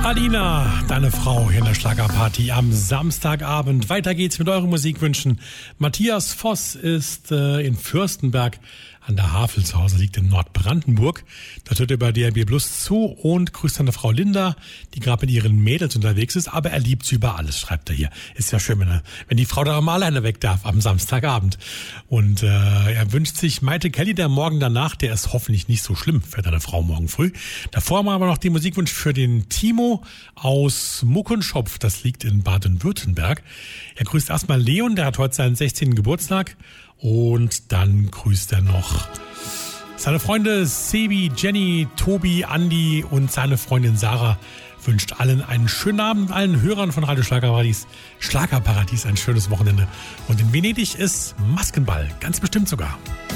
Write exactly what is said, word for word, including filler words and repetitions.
Alina, deine Frau hier in der Schlagerparty am Samstagabend. Weiter geht's mit euren Musikwünschen. Matthias Voss ist äh, in Fürstenberg an der Havel zu Hause, liegt in Nordbrandenburg. Dort hört er bei D R B Plus zu und grüßt seine Frau Linda, die gerade mit ihren Mädels unterwegs ist, aber er liebt sie über alles, schreibt er hier. Ist ja schön, wenn, er, wenn die Frau da mal alleine weg darf am Samstagabend. Und äh, er wünscht sich Maite Kelly, der Morgen danach, der ist hoffentlich nicht so schlimm für deine Frau morgen früh. Davor haben wir aber noch den Musikwunsch für den Timo aus Muckenschopf, das liegt in Baden-Württemberg. Er grüßt erstmal Leon, der hat heute seinen sechzehnten Geburtstag. Und dann grüßt er noch seine Freunde Sebi, Jenny, Tobi, Andi und seine Freundin Sarah. Wünscht allen einen schönen Abend, allen Hörern von Radio Schlagerparadies. Schlagerparadies, ein schönes Wochenende. Und in Venedig ist Maskenball, ganz bestimmt sogar.